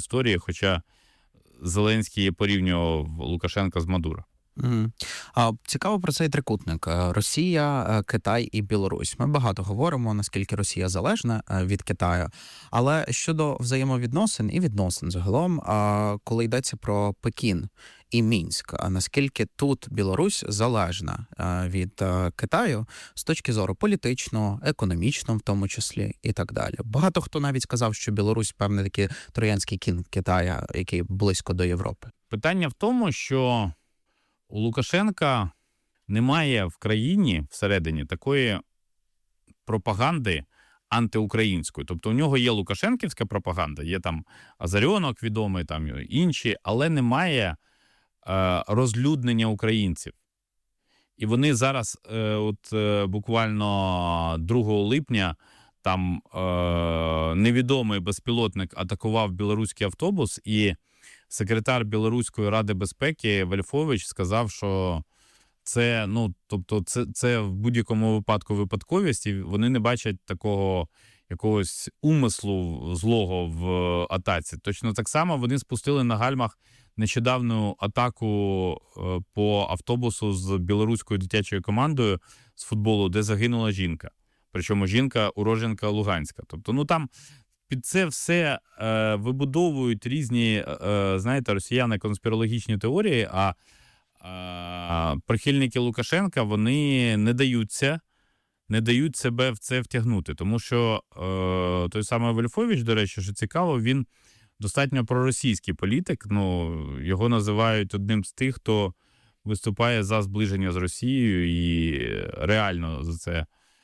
історії, хоча Зеленський порівнював Лукашенка з Мадуро. Цікаво про цей трикутник. Росія, Китай і Білорусь. Ми багато говоримо, наскільки Росія залежна від Китаю. Але щодо взаємовідносин і відносин загалом, коли йдеться про Пекін і Мінськ, наскільки тут Білорусь залежна від Китаю з точки зору політичного, економічного в тому числі і так далі. Багато хто навіть сказав, що Білорусь, певний такий троянський кінь Китая, який близько до Європи. Питання в тому, що у Лукашенка немає в країні всередині такої пропаганди антиукраїнської. Тобто у нього є лукашенківська пропаганда, є там Азаріонок відомий, там інші, але немає розлюднення українців. І вони зараз, буквально 2 липня, там невідомий безпілотник атакував білоруський автобус, і секретар Білоруської ради безпеки Вельфович сказав, що це, це в будь-якому випадку випадковість, і вони не бачать такого якогось умислу злого в атаці. Точно так само вони спустили на гальмах нещодавну атаку по автобусу з білоруською дитячою командою з футболу, де загинула жінка. Причому жінка уродженка Луганська. Тобто, там під це все вибудовують різні, росіяни конспірологічні теорії, а прихильники Лукашенка, вони не дають себе в це втягнути. Тому що той самий Вельфович, до речі, що цікаво, він достатньо проросійський політик. Його називають одним з тих, хто виступає за зближення з Росією і реально за це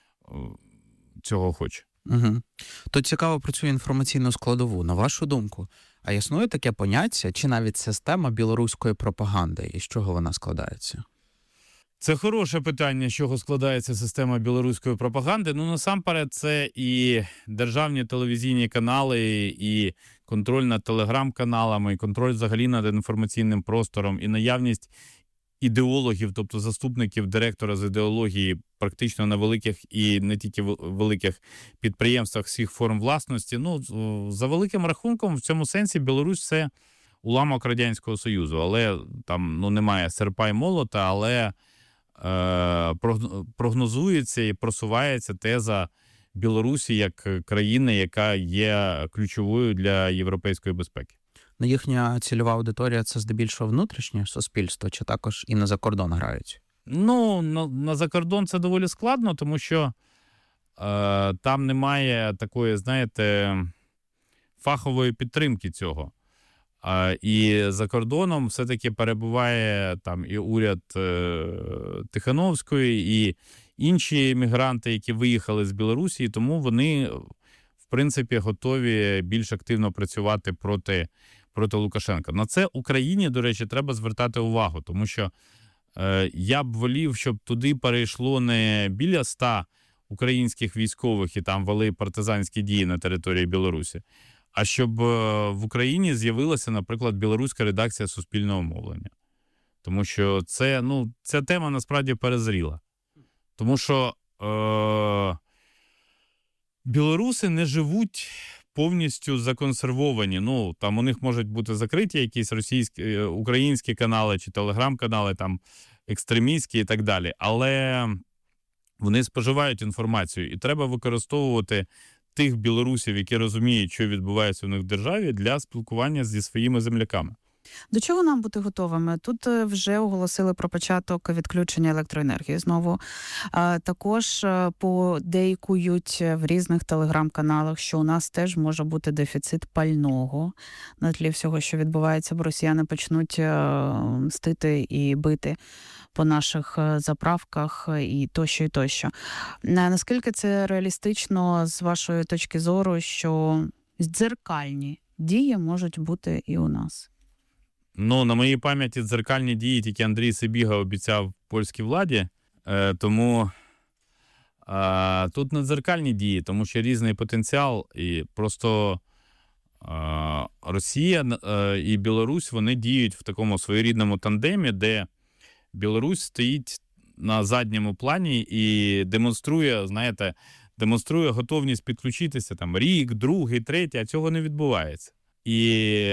цього хоче. Угу. Тут цікаво про цю інформаційну складову. На вашу думку, а існує таке поняття, чи навіть система білоруської пропаганди, і з чого вона складається? Це хороше питання, з чого складається система білоруської пропаганди. Насамперед, це і державні телевізійні канали, і контроль над телеграм-каналами, і контроль взагалі над інформаційним простором, і наявність ідеологів, тобто заступників директора з ідеології практично на великих і не тільки великих підприємствах всіх форм власності. За великим рахунком, в цьому сенсі Білорусь – це уламок Радянського Союзу, але там немає серпа й молота, але прогнозується і просувається теза Білорусі як країни, яка є ключовою для європейської безпеки. Їхня цільова аудиторія – це здебільшого внутрішнє суспільство, чи також і на закордон грають? На закордон це доволі складно, тому що там немає такої, фахової підтримки цього. І за кордоном все-таки перебуває там і уряд Тихановської, і інші мігранти, які виїхали з Білорусі, тому вони, в принципі, готові більш активно працювати проти Лукашенка. На це Україні, до речі, треба звертати увагу, тому що я б волів, щоб туди перейшло не біля 100 українських військових і там вели партизанські дії на території Білорусі, а щоб в Україні з'явилася, наприклад, білоруська редакція суспільного мовлення. Тому що ця тема насправді перезріла. Тому що білоруси не живуть повністю законсервовані. Там у них можуть бути закриті якісь українські канали чи телеграм-канали, там екстремістські і так далі. Але вони споживають інформацію, і треба використовувати тих білорусів, які розуміють, що відбувається у них в державі, для спілкування зі своїми земляками. До чого нам бути готовими? Тут вже оголосили про початок відключення електроенергії знову. Також подейкують в різних телеграм-каналах, що у нас теж може бути дефіцит пального на тлі всього, що відбувається, бо росіяни почнуть мстити і бити по наших заправках і тощо, і тощо. Наскільки це реалістично з вашої точки зору, що дзеркальні дії можуть бути і у нас? На моїй пам'яті дзеркальні дії тільки Андрій Сибіга обіцяв польській владі, тому тут не дзеркальні дії, тому що різний потенціал, і просто Росія і Білорусь, вони діють в такому своєрідному тандемі, де Білорусь стоїть на задньому плані і демонструє готовність підключитися там рік, другий, третій, а цього не відбувається. І